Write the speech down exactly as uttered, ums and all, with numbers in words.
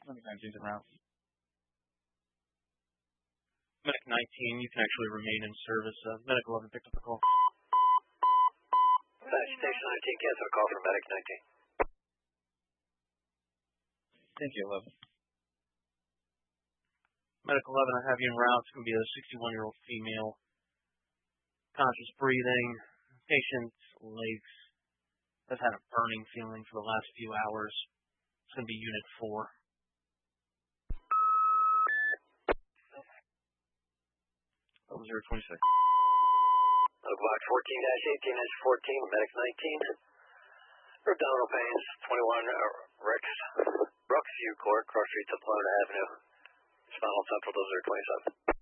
Medic nineteen en route. Medic nineteen, you can actually remain in service. Uh, Medic eleven picked up the call. Station nineteen, cancel a call from Medic nineteen. Thank you, eleven. Medic eleven, I have you en route. It's going to be a sixty-one-year-old female. Conscious breathing. Patient's legs has had a burning feeling for the last few hours. It's going to be Unit four. Oh, zero twenty-six. Block fourteen dash eighteen dash fourteen, Medic nineteen. Abdominal pains, twenty-one, uh, Rex, Brooksview Court, Cross Street to Plymouth Avenue. Spinal Central, those are twenty-seven.